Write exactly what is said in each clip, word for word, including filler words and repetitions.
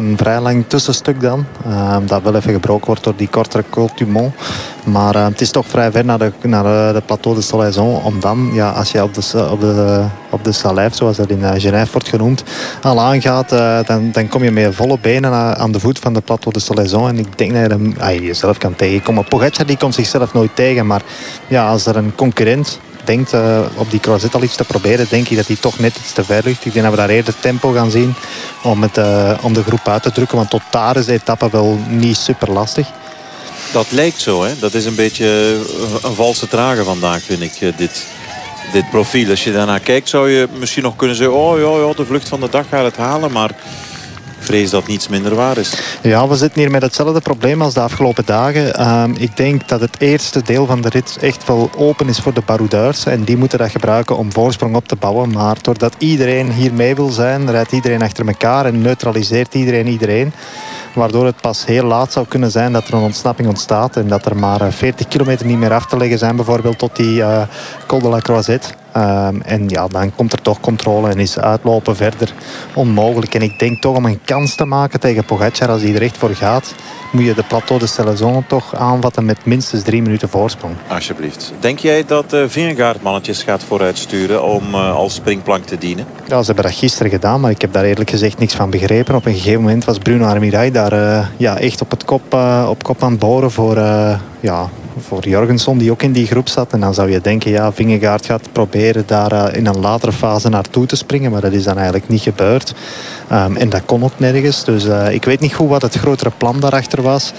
een vrij lang tussenstuk dan. Uh, dat wel even gebroken wordt door die kortere Col du Mont. Maar uh, het is toch vrij ver naar de, naar de, de Plateau de Salaison. Om dan, ja, als je op de, op de, op de Salève, zoals dat in uh, Genève wordt genoemd, al aangaat, uh, dan, dan kom je met volle benen aan, aan de voet van de Plateau de Salaison. En ik denk dat je hem, ah, jezelf kan tegenkomen. Pogacar die komt zichzelf nooit tegen. Maar ja, als er een concurrent denkt uh, op die croisette al iets te proberen, denk ik dat hij toch net iets te ver ligt. Ik denk dat we daar eerder tempo gaan zien om, het, uh, om de groep uit te drukken. Want tot daar is de etappe wel niet super lastig. Dat lijkt zo, hè? Dat is een beetje een valse trage vandaag, vind ik, dit, dit profiel. Als je daarnaar kijkt, zou je misschien nog kunnen zeggen, oh ja, ja, de vlucht van de dag gaat het halen, maar ik vrees dat niets minder waar is. Ja, we zitten hier met hetzelfde probleem als de afgelopen dagen. Um, ik denk dat het eerste deel van de rit echt wel open is voor de baroudeurs. En die moeten dat gebruiken om voorsprong op te bouwen. Maar doordat iedereen hier mee wil zijn, rijdt iedereen achter elkaar en neutraliseert iedereen iedereen. Waardoor het pas heel laat zou kunnen zijn dat er een ontsnapping ontstaat. En dat er maar veertig kilometer niet meer af te leggen zijn. Bijvoorbeeld tot die uh, Col de la Croisette. Um, en ja, dan komt er toch controle en is uitlopen verder onmogelijk. En ik denk toch om een kans te maken tegen Pogacar, als hij er echt voor gaat, moet je de Plateau de Salaison toch aanvatten met minstens drie minuten voorsprong. Alsjeblieft. Denk jij dat uh, Vingegaard mannetjes gaat vooruitsturen om uh, als springplank te dienen? Ja, ze hebben dat gisteren gedaan, maar ik heb daar eerlijk gezegd niks van begrepen. Op een gegeven moment was Bruno Armirail daar uh, ja, echt op het kop, uh, op kop aan het boren voor, uh, ja, voor Jorgenson, die ook in die groep zat. En dan zou je denken, ja, Vingegaard gaat proberen daar uh, in een latere fase naartoe te springen. Maar dat is dan eigenlijk niet gebeurd. Um, en dat kon ook nergens. Dus uh, ik weet niet goed wat het grotere plan daarachter was.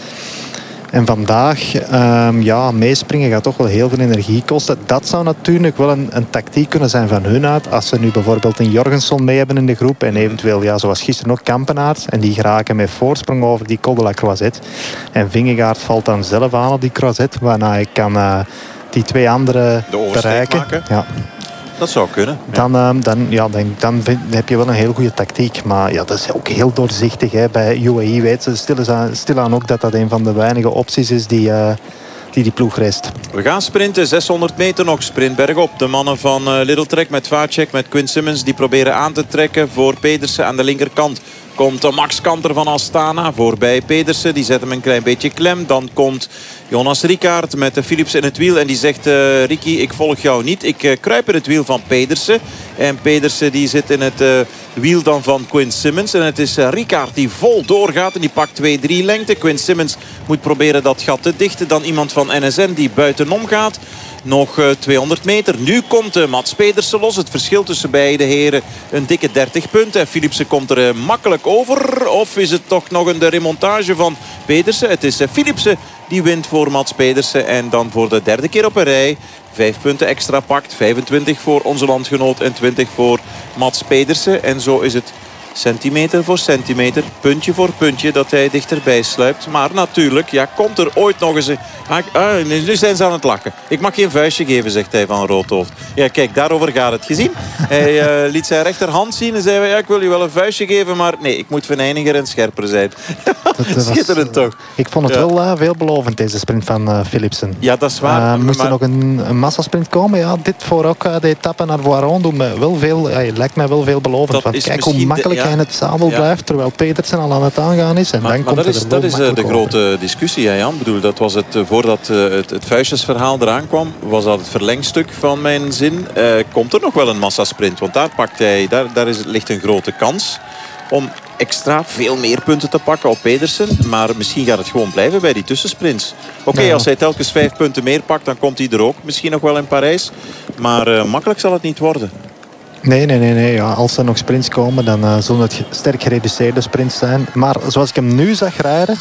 En vandaag, um, ja, meespringen gaat toch wel heel veel energie kosten. Dat zou natuurlijk wel een, een tactiek kunnen zijn van hun uit. Als ze nu bijvoorbeeld een Jorgenson mee hebben in de groep. En eventueel, ja, zoals gisteren ook Kampenaerts. En die geraken met voorsprong over die Col de la Croisette. En Vingegaard valt dan zelf aan op die Croisette. Waarna hij kan uh, die twee anderen bereiken. Maken. Ja. Dat zou kunnen. Ja. Dan, uh, dan, ja, dan, dan heb je wel een heel goede tactiek. Maar ja, dat is ook heel doorzichtig. Hè. Bij U A E weten ze stilaan, stilaan ook dat dat een van de weinige opties is die uh, die, die ploeg rest. We gaan sprinten. zeshonderd meter nog. Sprint bergop. De mannen van uh, Little Trek met Vacek, met Quinn Simmons. Die proberen aan te trekken voor Pedersen aan de linkerkant. Komt Max Kanter van Astana voorbij Pedersen. Die zet hem een klein beetje klem. Dan komt Jonas Rickaert met de Philips in het wiel. En die zegt, uh, Ricky, ik volg jou niet. Ik uh, kruip in het wiel van Pedersen. En Pedersen die zit in het uh, wiel dan van Quinn Simmons. En het is uh, Rickaert die vol doorgaat. En die pakt twee drie lengte. Quinn Simmons moet proberen dat gat te dichten. Dan iemand van N S N die buitenom gaat. Nog uh, tweehonderd meter. Nu komt uh, Mats Pedersen los. Het verschil tussen beide heren een dikke dertig punten. En Philipsen komt er uh, makkelijk over. Of is het toch nog een de remontage van Pedersen? Het is uh, Philipsen die wint voor Mats Pedersen. En dan voor de derde keer op een rij vijf punten extra pakt. vijfentwintig voor onze landgenoot en twintig voor Mats Pedersen. En zo is het centimeter voor centimeter, puntje voor puntje, dat hij dichterbij sluipt. Maar natuurlijk, ja, komt er ooit nog eens een... Ah, nu zijn ze aan het lachen. Ik mag geen vuistje geven, zegt hij van Roodhoofd. Ja, kijk, daarover gaat het. Gezien? Hij uh, liet zijn rechterhand zien en zei, ja, ik wil je wel een vuistje geven, maar nee, ik moet venijniger en scherper zijn. Dat schitterend was, toch? Ik vond het ja. wel uh, veelbelovend, deze sprint van uh, Philipsen. Ja, dat is waar. Uh, moest er maar... nog een, een massasprint komen? Ja, dit voor ook uh, de etappe naar Voiron doen me wel veel, uh, lijkt mij wel veelbelovend. Dat want kijk hoe makkelijk de, ja. hij in het zadel ja. blijft, terwijl Petersen al aan het aangaan is. En maar, dan maar komt dat is, dat is uh, de grote over. discussie, hè, Jan. Ik bedoel, dat was het, uh, voordat uh, het, het vuistjesverhaal eraan kwam, was dat het verlengstuk van mijn zin. Uh, komt er nog wel een massasprint? Want daar, pakt hij, daar, daar is, ligt een grote kans om extra veel meer punten te pakken op Pedersen. Maar misschien gaat het gewoon blijven bij die tussensprints. Oké, okay, ja. als hij telkens vijf punten meer pakt, dan komt hij er ook. Misschien nog wel in Parijs. Maar uh, makkelijk zal het niet worden. Nee, nee, nee. nee. Ja, als er nog sprints komen, dan uh, zullen het sterk gereduceerde sprints zijn. Maar zoals ik hem nu zag rijden,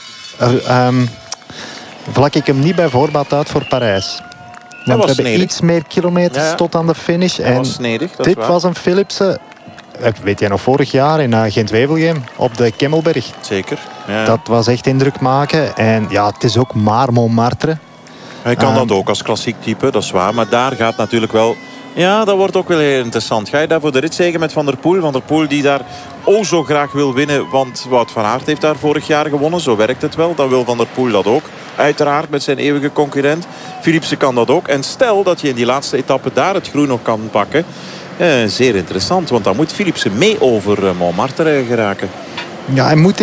uh, um, vlak ik hem niet bij voorbaat uit voor Parijs. Want we hebben snedig. iets meer kilometers ja, ja. tot aan de finish. Dat en was snedig, dat dit was, was een Philipsen. Weet jij nog, vorig jaar in uh, Gent-Wevelgem op de Kemmelberg. Zeker. Ja. Dat was echt indruk maken. En ja, het is ook maar Montmartre. Hij kan uh, dat ook als klassiek type, dat is waar. Maar daar gaat natuurlijk wel... Ja, dat wordt ook wel heel interessant. Ga je daar voor de rit zeggen met Van der Poel? Van der Poel die daar oh zo graag wil winnen. Want Wout van Aert heeft daar vorig jaar gewonnen. Zo werkt het wel. Dan wil Van der Poel dat ook. Uiteraard met zijn eeuwige concurrent. Philipsen kan dat ook. En stel dat je in die laatste etappe daar het groen nog kan pakken. Eh, zeer interessant. Want dan moet Philipsen mee over Montmartre geraken. Ja, hij moet